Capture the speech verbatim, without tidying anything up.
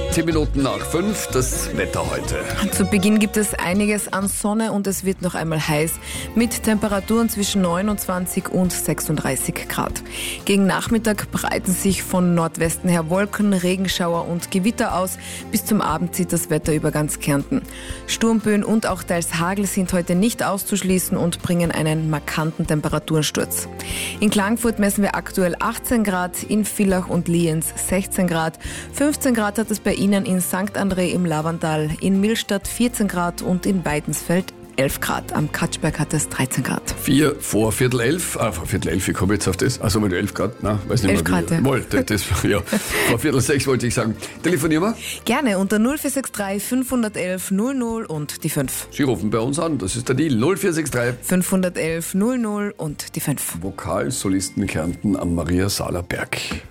Zehn Minuten nach fünf, das Wetter heute. Zu Beginn gibt es einiges an Sonne und es wird noch einmal heiß mit Temperaturen zwischen neunundzwanzig und sechsunddreißig Grad. Gegen Nachmittag breiten sich von Nordwesten her Wolken, Regenschauer und Gewitter aus. Bis zum Abend zieht das Wetter über ganz Kärnten. Sturmböen und auch teils Hagel sind heute nicht auszuschließen und bringen einen markanten Temperatursturz. In Klagenfurt messen wir aktuell achtzehn Grad, in Villach und Lienz sechzehn Grad, fünfzehn Grad hat es bei Ihnen in Sankt André im Lavandal, in Millstatt vierzehn Grad und in Weidensfeld elf Grad. Am Katschberg hat es dreizehn Grad. Vier vor Viertel elf, ah, vor Viertel elf, ich komme jetzt auf das, also mit elf Grad, na, weiß nicht elf mehr. Grad, ja. Wohl, das, das, ja. Vor Viertel sechs wollte ich sagen. Telefonieren wir? Gerne unter null vier sechs drei fünf eins eins null null und die fünf. Sie rufen bei uns an, das ist der Deal. null vier sechs drei fünf eins eins null null und die fünf. Vokalsolisten Kärnten am Maria-Saaler Berg.